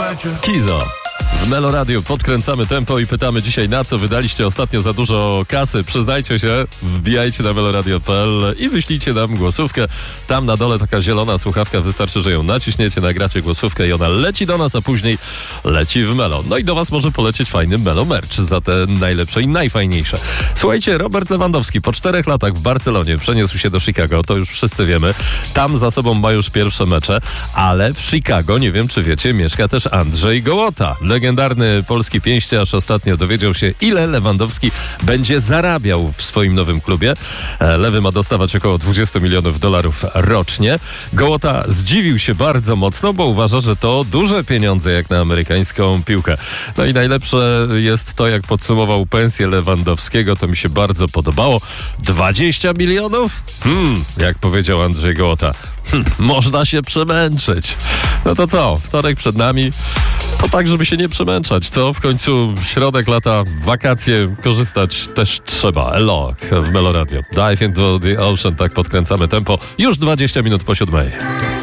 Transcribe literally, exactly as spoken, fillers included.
Kizo. W Melo Radio podkręcamy tempo i pytamy dzisiaj, na co wydaliście ostatnio za dużo kasy. Przyznajcie się, wbijajcie na meloradio kropka p l i wyślijcie nam głosówkę. Tam na dole taka zielona słuchawka, wystarczy, że ją naciśniecie, nagracie głosówkę i ona leci do nas, a później leci w Melo. No i do was może polecieć fajny Melo merch za te najlepsze i najfajniejsze. Słuchajcie, Robert Lewandowski po czterech latach w Barcelonie przeniósł się do Chicago, to już wszyscy wiemy. Tam za sobą ma już pierwsze mecze, ale w Chicago, nie wiem czy wiecie, mieszka też Andrzej Gołota. Legendarny polski pięściarz ostatnio dowiedział się, ile Lewandowski będzie zarabiał w swoim nowym klubie. Lewy ma dostawać około dwadzieścia milionów dolarów rocznie. Gołota zdziwił się bardzo mocno, bo uważa, że to duże pieniądze jak na amerykańską piłkę. No i najlepsze jest to, jak podsumował pensję Lewandowskiego. To mi się bardzo podobało. dwadzieścia milionów? Hmm, jak powiedział Andrzej Gołota. Hm, można się przemęczyć. No to co? Wtorek przed nami. To tak, żeby się nie przemęczać, co? W końcu środek lata, wakacje, korzystać też trzeba. Elo w Melo Radio. Dive into the ocean, tak podkręcamy tempo. Już dwadzieścia minut po siódmej.